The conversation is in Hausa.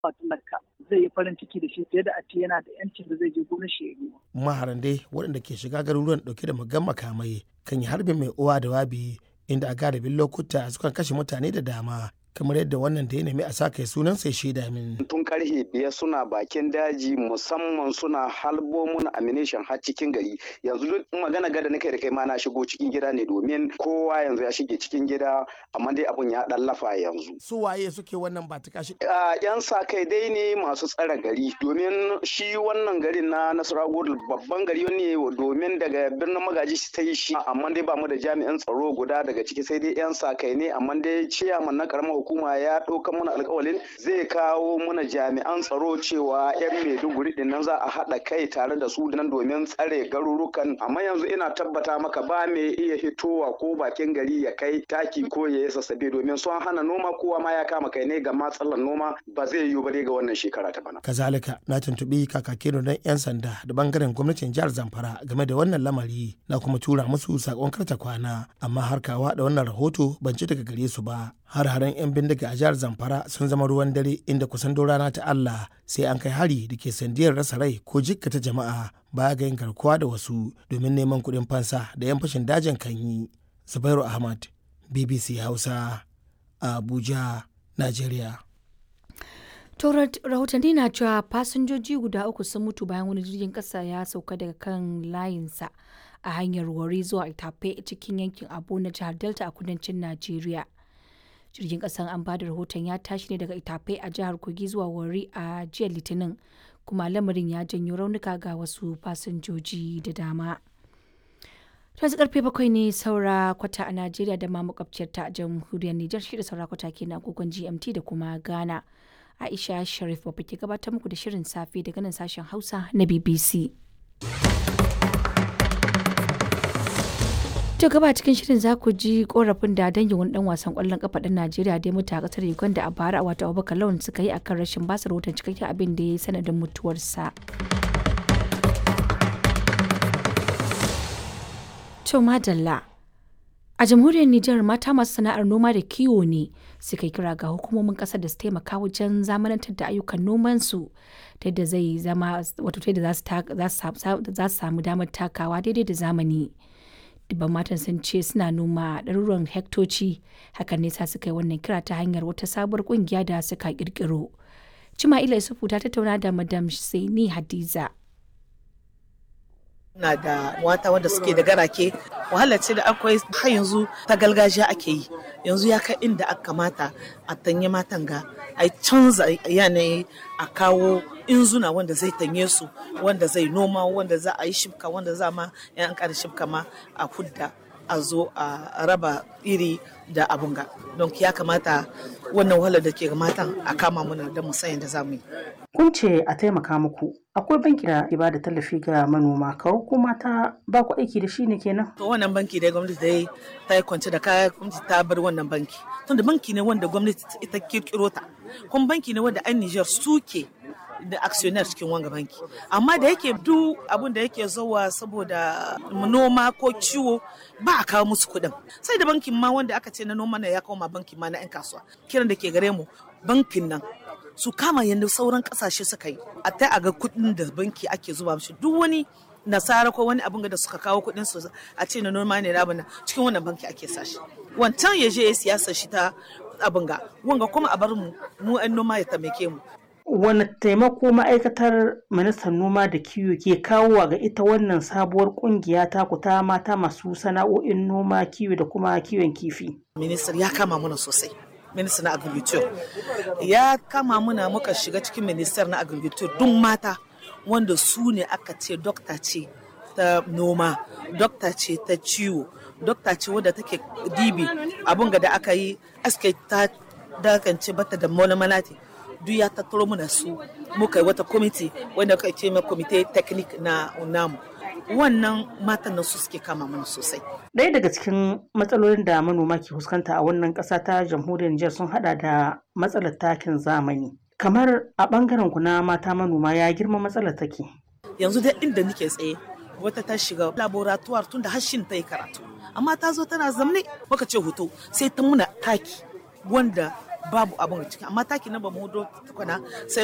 talaka zai yi farin ciki da shi fiye da a ce yana da yancin da zai je gonar shi ya yi. Maharan dai waɗanda ke shiga garuruwan ɗauke da muggan makamai kan yi harbin mai uwa da wabi inda a galibin lokuta sukan kashe mutane da dama kamar yadda wannan da ya nemi a saka sunan sai shaida min. Tun karfe 5 suna bakin daji musamman suna halbo mun ammunition har cikin gari. Yanzu duk magana gada nake da kai ma na shigo cikin gida ne domin kowa yanzu ya shige cikin gida amma dai abun ya dan lafa yanzu. Su waye suke wannan ba ta kashi? Yan sa kai dai ne masu tsare gari domin shi wannan garin na Nasarawa babban gari ne domin daga birnin Magaji ta yi shi amma dai ba mu da jami'an tsaro guda daga ciki sai dai yan sa kai ne amma dai ciyaman na karamar hukuma ya ɗauka mana alƙawalin zai kawo mana jami'an tsaro cewa 'yan Maiduguri din nan za a haɗa kai tare da su nan domin tsare garurukan amma yanzu ina tabbata maka ba mai iya hitowa ko bakin gari ya kai taki ko ya yi sassabe domin sun hana noma kowa ma ya kama kai ne ga matsalar noma ba zai yiwu ba dai ga wannan shekara ta bana. Kazalika na tuntuɓi kakakin don 'yan sanda da bangaren gwamnatin jihar Zamfara game da wannan lamari na kuma tura musu sakon karta kwana amma har kawa da wannan rahoto ban ci daga gare su ba. Har-haren 'yan bindiga a jihar Zamfara sun zama ruwan dare inda kusan rana ta Allah sai an kai hari da ke sandiyar rasa rai ko jikkata jama'a baya ga yin garkuwa da wasu domin neman kuɗin fansa da 'yan fashin dajin kan yi. Zubairu Ahmad, BBC Hausa, Abuja, Najeriya. Rahotanni na cewa fasinjoji guda 3 sun mutu bayan wani jirgin ƙasa ya sauka daga kan layinsa a hanyar Warri zuwa Itape cikin yankin Abo na jihar Delta a kudancin Najeriya. Jirgin kasan an bada rahoton ya tashi ne daga Itape a jihar Kogi zuwa Warri a jiya Litinin kuma lamarin ya janyo raunuka ga wasu fasinjoji da dama. Yanzu karfe 7 ne saura kwata a Najeriya da ma makwabciyar ta jamhuriyar Nijar shi da saura kwata ke na agogon GMT da kuma Ghana. Aisha Sharif babba ke gabatar muku da shirin safe daga nan sashen Hausa na BBC. To gaba cikin shirin za ku ji korafin da dangin wani dan wasan kwallon kafa ɗan Najeriya da ya mutu a kasar Uganda a bara a wata Abubakar Lawan suka yi akan rashin basa rahoton cikakken abin da ya yi sanadin mutuwarsa. To madalla. A jamhuriyar Nijar mata masu sana'ar noma da kiwo ne suka yi kira ga hukumomin kasar da su taimaka wajen zamanantar da ayyukan nomansu ta yadda zai zama wato ta yadda za su samu damar takawa daidai da zamani. Dubban matan sun ce suna noma ɗaruruwan hektoci hakan ne sa suka yi wannan kira ta hanyar wata sabuwar ƙungiya da suka ƙirƙiro. Cima'ila Isufu ta tattauna da Madam Saini Hadiza. Na da wata wanda suke da garake wahala ce da akwai har yanzu ta gargajiya ake yi yanzu ya kai inda aka kamata a tanye matan ga a canza yanayi a kawo inzuna wanda zai tanye su wanda zai noma wanda za a yi shibka wanda za ma yan an ƙara shibka ma a hudda a zo a raba iri da abunga don ya kamata wannan wahalar da ke ga matan a kama muna da musayin da za mu yi. Kun ce a taimaka muku akwai banki da ke bada tallafi ga manoma kawo kuma ta ba ku aiki da shi ne kenan. To wannan banki dai gwamnati dai ta yi kwance da kaya gwamnati ta bar wannan banki tunda banki ne wanda gwamnati ita kirkiro ta kuma banki ne wanda an Niger suke da actionnaire cikin wanga banki amma da yake duk abun da yake zuwa saboda noma ko ciwo ba a kawo musu kuɗin sai da bankin ma wanda aka ce na noma na ya kawo ma bankin ma na 'yan kasuwa kiran da ke gare mu bankin nan su kama yadda sauran kasashe suka yi a ta a ga kuɗin da banki ake zuba mishi duk wani nasara ko wani abin da suka kawo kuɗin su a ce na noma ne rabana cikin wannan banki ake sashi wancan ya je ya siyasa shi ta abin ga wanga kuma a bar mu 'yan noma ya tamake mu. Wani taimako ma'aikatar ministan noma da kiwo ke kawowa ga ita wannan sabuwar kungiya ta ta mata masu sana'o'in noma kiwo da kuma kiwon kifi? Ministan ya kama mana sosai. Ministan na agriculture ya kama muna muka shiga cikin ministar na agriculture duk mata wanda su ne aka ce dokta ce ta noma, dokta ce ta ciwo, dokta ce wadda take dibi abun ga da aka yi aske ta dakance bata da malamalati duk ya tattaro muna su muka yi wata kwamiti wanda aka ce mai kwamite teknik na namu wannan matan nan su suke kama mana sosai. Ɗaya daga cikin matsalolin da manoma ke fuskanta a wannan ƙasa ta jamhuriyar Nijar sun hada da matsalar takin zamani. Kamar a ɓangaren ku na mata manoma ya girma matsalar take. Yanzu dai inda nake tsaye wata ta shiga laboratoire tun da hashin ta yi karatu amma ta zo tana zamne muka ce hoto sai ta muna taki wanda babu abin ciki amma taki nan ba mu hudo tukuna sai